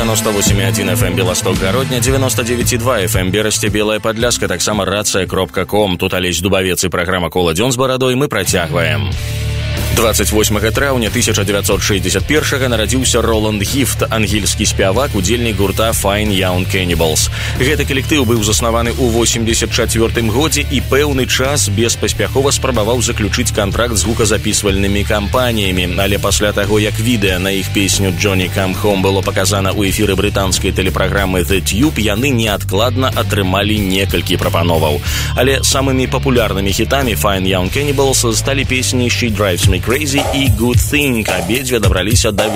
98,1 FM Белосток Гародня, 99,2 FM Берасце Белая Падляшка, таксама рацыя.ком. Тут Алесь Дубавец і праграма «Кола дзён з барадой». Мы працягваем. 28 траўня 1961 нарадзіўся Роланд Гіфт, ангельскі спявак, удзельнік гурта Fine Young Cannibals. Гэты калектыў быў заснаваны ў 84 годзе і пэўны час беспаспяхова спрабаваў заключыць кантракт з гуказапісвальнымі кампаніямі, але пасля таго, як відэа на іх песню «Johnny Come Home» было паказана ў эфіры брытанскай тэлепраграмы The Tube, яны неадкладна атрымалі некалькі прапановаў. Але самымі папулярнымі хітамі Fine Young Cannibals сталі песні «She Drives Me Crazy» і «Good Thing». Абедзве дабраліся да